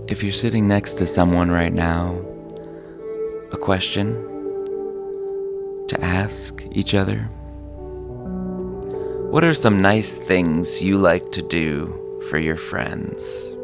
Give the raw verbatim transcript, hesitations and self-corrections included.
If you're sitting next to someone right now, a question to ask each other. What are some nice things you like to do for your friends?